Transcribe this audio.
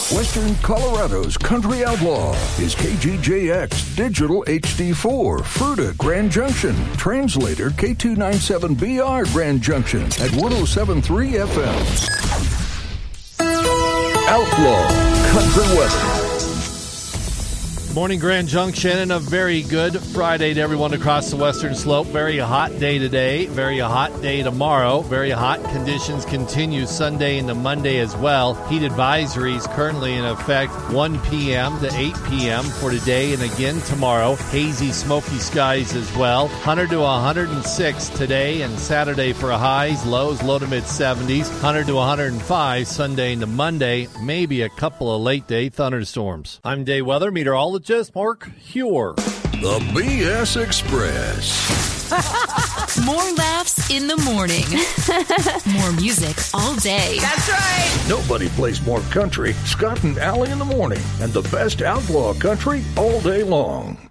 Western Colorado's Country Outlaw is KGJX Digital HD4, Fruita, Grand Junction. Translator K297BR, Grand Junction at 107.3 FM. Outlaw Country Weather. Morning, Grand Junction, and a very good Friday to everyone across the Western Slope. Very hot day today, very hot day tomorrow. Very hot conditions continue Sunday into Monday as well. Heat advisories currently in effect 1 p.m. to 8 p.m. for today and again tomorrow. Hazy, smoky skies as well. 100 to 106 today and Saturday for highs, lows low to mid-70s. 100 to 105 Sunday into Monday. Maybe a couple of late-day thunderstorms. I'm Day Weather Meteorologist Mark Huer. The BS Express. More laughs in the morning. More music all day. That's right. Nobody plays more country. Scott and Allie in the morning. And the best outlaw country all day long.